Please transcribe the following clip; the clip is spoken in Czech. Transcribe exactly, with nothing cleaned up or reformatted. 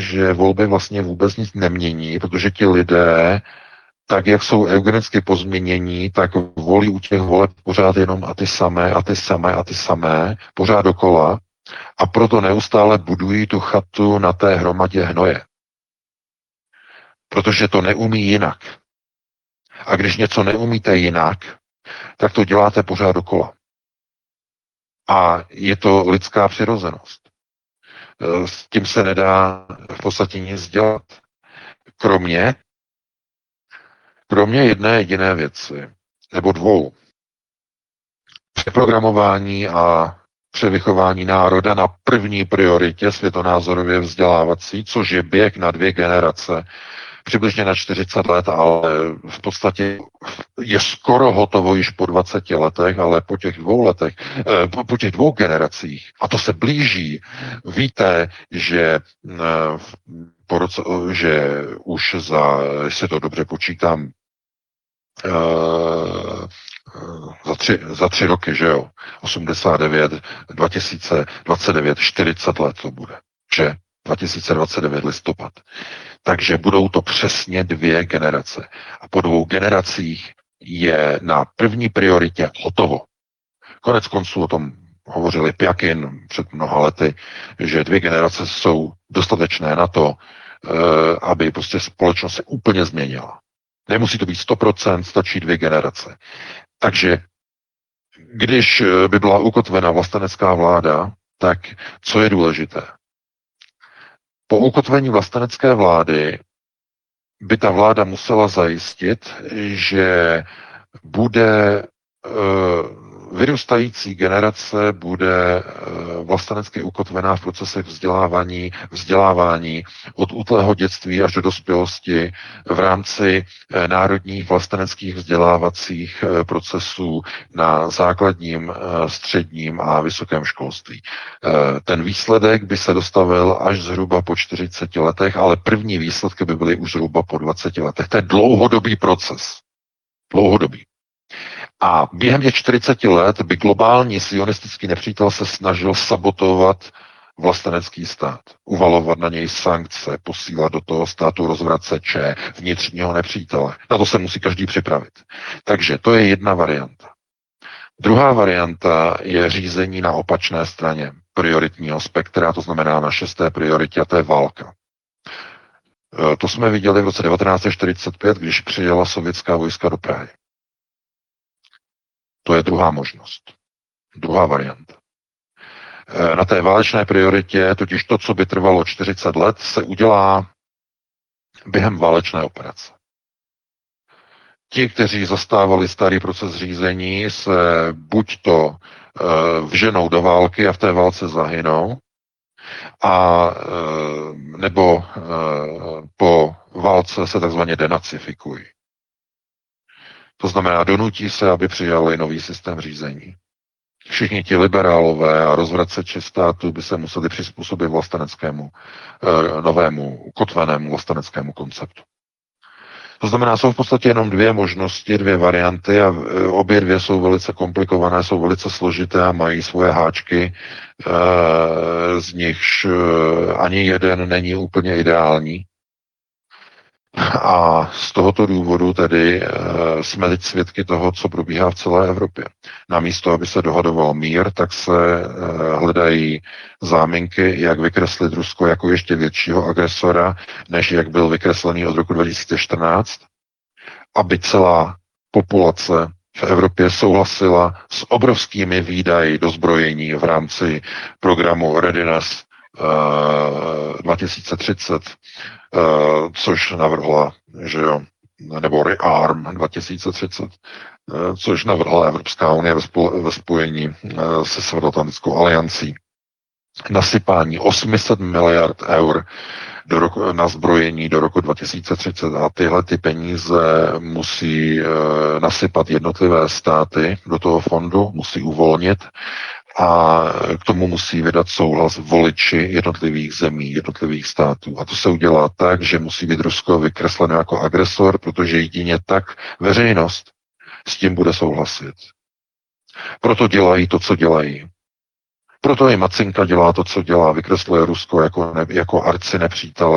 že volby vlastně vůbec nic nemění, protože ti lidé, tak jak jsou eugenicky pozměnění, tak volí u těch voleb pořád jenom a ty samé, a ty samé, a ty samé, pořád dokola. A proto neustále budují tu chatu na té hromadě hnoje. Protože to neumí jinak. A když něco neumíte jinak, tak to děláte pořád dokola. A je to lidská přirozenost. S tím se nedá v podstatě nic dělat. Kromě, kromě jedné jediné věci, nebo dvou. Přeprogramování a převychování národa na první prioritě světonázorově vzdělávací, což je běh na dvě generace, přibližně na čtyřicet let, ale v podstatě je skoro hotovo již po dvaceti letech, ale po těch dvou letech, po, po těch dvou generacích, a to se blíží, víte, že, po roce, že už za, jestli to dobře počítám, za tři, za tři roky, že jo, osmdesát devět, dva tisíce dvacet devět, čtyřicet let to bude, že dva tisíce dvacet devět listopad. Takže budou to přesně dvě generace. A po dvou generacích je na první prioritě hotovo. Konec konců o tom hovořili Pjakin před mnoha lety, že dvě generace jsou dostatečné na to, aby prostě společnost se úplně změnila. Nemusí to být sto procent, stačí dvě generace. Takže když by byla ukotvena vlastenecká vláda, tak co je důležité? Po ukotvení vlastenecké vlády by ta vláda musela zajistit, že bude vyrůstající generace bude vlastenecky ukotvená v procesech vzdělávání, vzdělávání od útlého dětství až do dospělosti v rámci národních vlasteneckých vzdělávacích procesů na základním, středním a vysokém školství. Ten výsledek by se dostavil až zhruba po čtyřiceti letech, ale první výsledky by byly už zhruba po dvaceti letech. To je dlouhodobý proces. Dlouhodobý. A během těch čtyřiceti let by globální sionistický nepřítel se snažil sabotovat vlastenecký stát, uvalovat na něj sankce, posílat do toho státu rozvraceče, vnitřního nepřítele. Na to se musí každý připravit. Takže to je jedna varianta. Druhá varianta je řízení na opačné straně prioritního spektra, to znamená na šesté prioritě, a to je válka. To jsme viděli v roce devatenáct set čtyřicet pět, když přijela sovětská vojska do Prahy. To je druhá možnost. Druhá varianta. Na té válečné prioritě totiž to, co by trvalo čtyřicet let, se udělá během válečné operace. Ti, kteří zastávali starý proces řízení, se buď to vženou do války a v té válce zahynou, a nebo po válce se takzvaně denacifikují. To znamená, donutí se, aby přijali nový systém řízení. Všichni ti liberálové a rozvraceči státu by se museli přizpůsobit vlasteneckému, novému, ukotvenému vlasteneckému konceptu. To znamená, jsou v podstatě jenom dvě možnosti, dvě varianty a obě dvě jsou velice komplikované, jsou velice složité a mají svoje háčky, z nichž ani jeden není úplně ideální. A z tohoto důvodu tedy jsme teď svědky toho, co probíhá v celé Evropě. Namísto, aby se dohadoval mír, tak se hledají záminky, jak vykreslit Rusko jako ještě většího agresora, než jak byl vykreslený od roku dva tisíce čtrnáct, aby celá populace v Evropě souhlasila s obrovskými výdaji do zbrojení v rámci programu Readiness dva tisíce třicet, Uh, což navrhla, že jo, nebo Rearm dva tisíce třicet, uh, což navrhla Evropská unie ve, spol- ve spojení uh, se Severoatlantickou aliancí. Nasypání osm set miliard eur do roku, na zbrojení do roku dva tisíce třicet a tyhle ty peníze musí uh, nasypat jednotlivé státy do toho fondu, musí uvolnit a k tomu musí vydat souhlas voliči jednotlivých zemí, jednotlivých států. A to se udělá tak, že musí být Rusko vykresleno jako agresor, protože jedině tak veřejnost s tím bude souhlasit. Proto dělají to, co dělají. Proto i Macinka dělá to, co dělá, vykresluje Rusko jako, ne, jako arci nepřítele